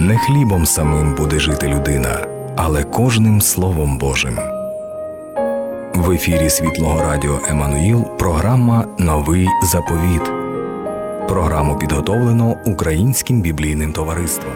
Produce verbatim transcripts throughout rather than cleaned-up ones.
Не хлібом самим буде жити людина, але кожним Словом Божим. В ефірі Світлого Радіо Еммануїл програма «Новий заповіт». Програму підготовлено Українським біблійним товариством.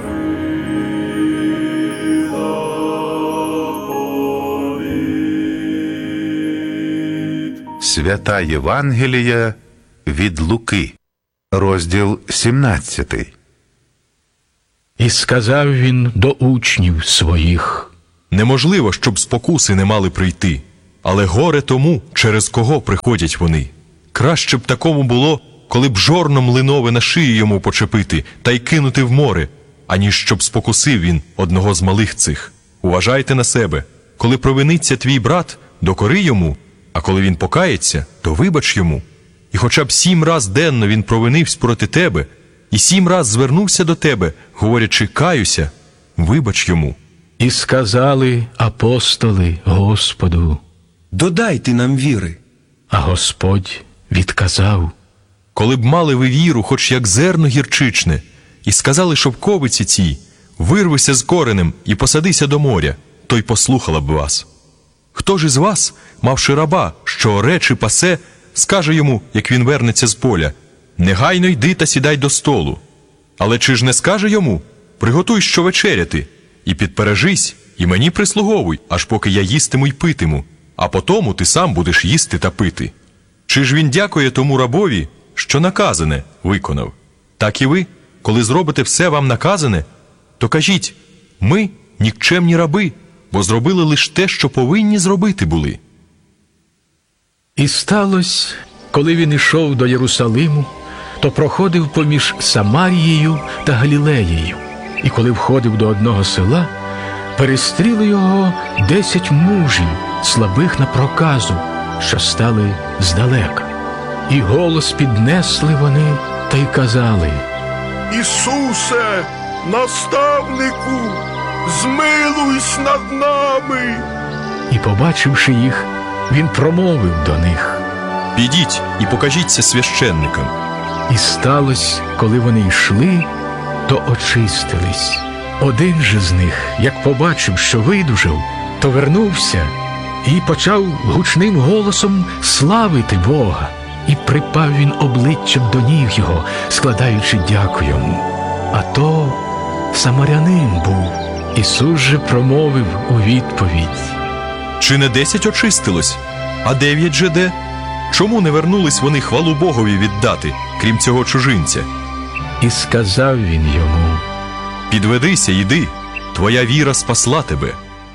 Свята Євангелія від Луки, розділ сімнадцятий. І сказав він до учнів своїх: неможливо, щоб спокуси не мали прийти, але горе тому, через кого приходять вони. Краще б такому було, коли б жорном линове на шиї йому почепити та й кинути в море, аніж щоб спокусив він одного з малих цих. Уважайте на себе. Коли провиниться твій брат, докори йому, а коли він покається, то вибач йому. І хоча б сім раз денно він провинився проти тебе, і сім раз звернувся до тебе, говорячи «каюся», вибач йому. І сказали апостоли Господу: додайте нам віри. А Господь відказав: коли б мали ви віру, хоч як зерно гірчичне, і сказали шовковиці цій: вирвися з коренем і посадися до моря, то й послухала б вас. Хто ж із вас, мавши раба, що оре чи пасе, скаже йому, як він вернеться з поля: негайно йди та сідай до столу? Але чи ж не скаже йому: приготуй що вечеряти, і підпережись, і мені прислуговуй, аж поки я їстиму й питиму, а потому ти сам будеш їсти та пити? Чи ж він дякує тому рабові, що наказане виконав? Так і ви, коли зробите все вам наказане, то кажіть: ми нікчемні раби, бо зробили лише те, що повинні зробити були. І сталося, коли він ішов до Єрусалиму, то проходив поміж Самарією та Галілеєю. І коли входив до одного села, перестріли його десять мужів, слабих на проказу, що стали здалека. І голос піднесли вони та й казали: Ісусе, наставнику, змилуйсь над нами. І, побачивши їх, він промовив до них: підіть і покажіться священникам. І сталося, коли вони йшли, то очистились. Один же з них, як побачив, що видужав, то вернувся і почав гучним голосом славити Бога. І припав він обличчям до ніг його, складаючи дяку йому. А то самарянин був. Ісус же промовив у відповідь: чи не десять очистилось, а дев'ять же де? Чому не вернулись вони хвалу Богові віддати, крім цього чужинця? І сказав він йому: підведися, йди, твоя віра спасла тебе.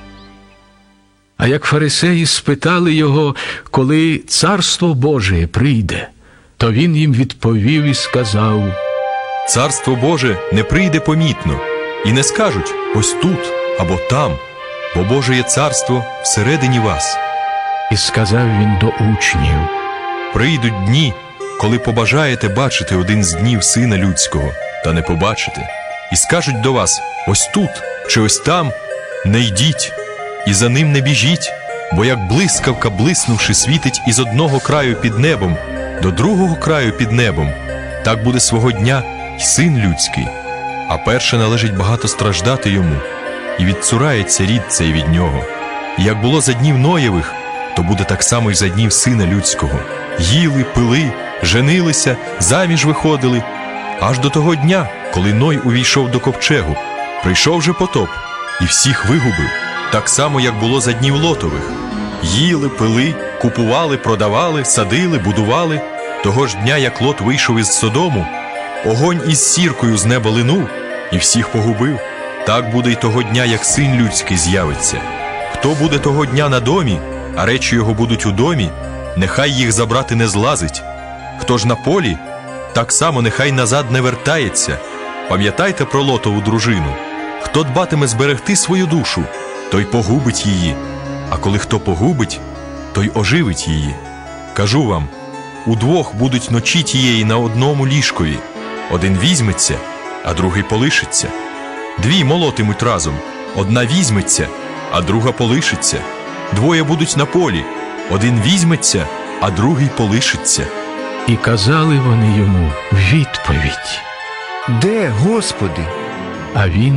А як фарисеї спитали його, коли Царство Боже прийде, то він їм відповів і сказав: Царство Боже не прийде помітно, і не скажуть ось тут або там, бо Боже є царство всередині вас. І сказав він до учнів: прийдуть дні, коли побажаєте бачити один з днів Сина Людського, та не побачите, і скажуть до вас ось тут чи ось там, не йдіть, і за ним не біжіть, бо як блискавка, блиснувши, світить із одного краю під небом до другого краю під небом, так буде свого дня й Син Людський. А перше належить багато страждати йому, і відцурається рід цей від нього. І як було за днів Ноєвих, то буде так само й за днів Сина Людського. Їли, пили, женилися, заміж виходили, аж до того дня, коли Ной увійшов до ковчегу. Прийшов же потоп і всіх вигубив, так само, як було за днів Лотових. Їли, пили, купували, продавали, садили, будували. Того ж дня, як Лот вийшов із Содому, огонь із сіркою з неба линув і всіх погубив. Так буде й того дня, як Син Людський з'явиться. Хто буде того дня на домі, а речі його будуть у домі, нехай їх забрати не злазить. Хто ж на полі, так само нехай назад не вертається. Пам'ятайте про Лотову дружину. Хто дбатиме зберегти свою душу, той погубить її, а коли хто погубить, той оживить її. Кажу вам, удвох будуть ночі тієї на одному ліжкові. Один візьметься, а другий полишиться. Дві молотимуть разом, одна візьметься, а друга полишиться. Двоє будуть на полі, один візьметься, а другий полишиться. І казали вони йому в відповідь: Де, Господи? А він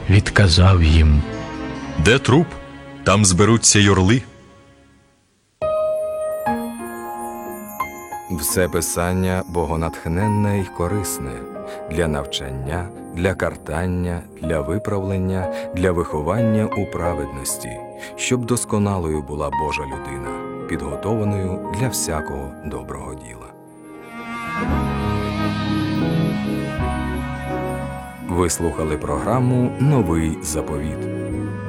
відказав їм: Де труп, там зберуться й орли. Все писання богонатхненне й корисне для навчання, для картання, для виправлення, для виховання у праведності, щоб досконалою була Божа людина, підготованою для всякого доброго діла. Ви слухали програму «Новий заповіт».